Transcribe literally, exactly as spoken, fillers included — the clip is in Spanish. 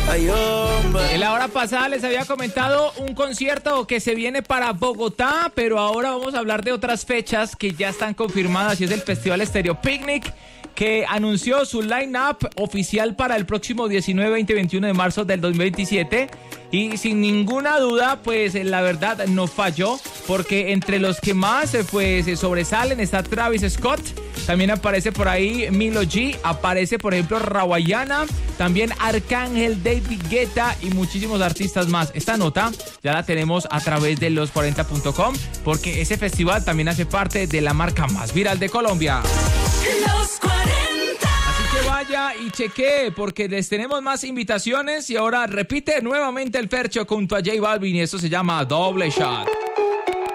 Ay, hombre. En la hora pasada les había comentado un concierto que se viene para Bogotá, pero ahora vamos a hablar de otras fechas que ya están confirmadas y es el Festival Estéreo Picnic, que anunció su line-up oficial para el próximo diecinueve, veinte y veintiuno de marzo del dos mil veintisiete. Y sin ninguna duda, pues la verdad no falló, porque entre los que más pues sobresalen está Travis Scott, también aparece por ahí Milo G, aparece por ejemplo Rawayana, también Arcángel, David Guetta y muchísimos artistas más. Esta nota ya la tenemos a través de los cuarenta punto com, porque ese festival también hace parte de la marca más viral de Colombia. Los cuarenta. Así que vaya y chequee, porque les tenemos más invitaciones y ahora repite nuevamente el Fercho junto a J Balvin y esto se llama Doble Shot.